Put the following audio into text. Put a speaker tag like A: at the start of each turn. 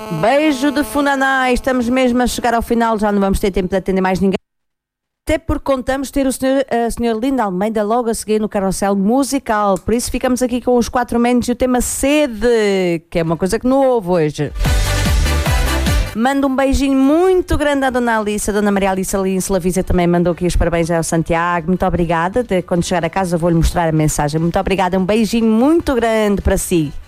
A: Beijo de Funaná, estamos mesmo a chegar ao final, já não vamos ter tempo de atender mais ninguém. Até porque contamos ter a senhora Linda Almeida logo a seguir no carrossel musical. Por isso ficamos aqui com os 4 menos e o tema sede, que é uma coisa que não houve hoje. Mando um beijinho muito grande à Dona Alice. A Dona Maria Alice ali em Slavisa também mandou aqui os parabéns ao Santiago. Muito obrigada. Quando chegar a casa vou-lhe mostrar a mensagem. Muito obrigada. Um beijinho muito grande para si.